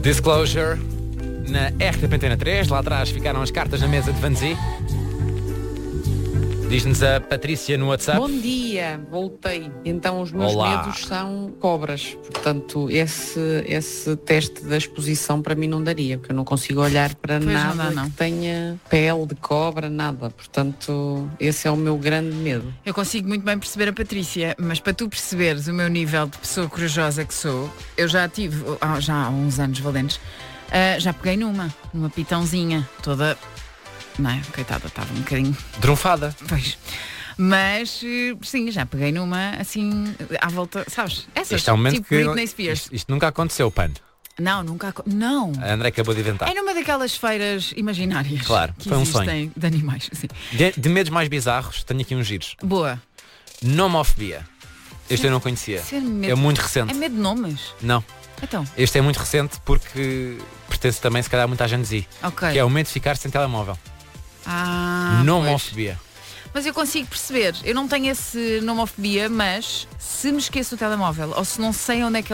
Disclosure na RTP Antena 3. Lá atrás ficaram as cartas na mesa de Vanzi. Diz-nos a Patrícia no WhatsApp. Bom dia, voltei. Então os meus Olá. medos são cobras. Portanto, esse teste da exposição para mim não daria, porque eu não consigo olhar para Pois nada não dá, não. que tenha pele de cobra, nada. Portanto, esse é o meu grande medo. Eu consigo muito bem perceber a Patrícia, mas para tu perceberes o meu nível de pessoa corajosa que sou, eu já tive, já há uns anos valentes, já peguei numa pitãozinha, toda, não é? Coitada, estava um bocadinho, Drunfada. pois. Mas, sim, já peguei numa, assim, à volta, sabes? Essas, Isto é um momento tipo que Britney Spears. isto nunca aconteceu, Pan. Não, nunca, não. A André acabou de inventar. É numa daquelas feiras imaginárias. Claro, que foi um existem de animais, assim. De medos mais bizarros, tenho aqui uns giros. Boa. Nomofobia. Este eu não conhecia. Ser medo. É muito recente. É medo de nomes? Não. Então, Este é muito recente porque pertence também, se calhar, a muita gente Z. ok. Que é o medo de ficar sem telemóvel. Pois. Nomofobia. Mas eu consigo perceber. Eu não tenho esse nomofobia, mas se me esqueço do telemóvel ou se não sei onde é que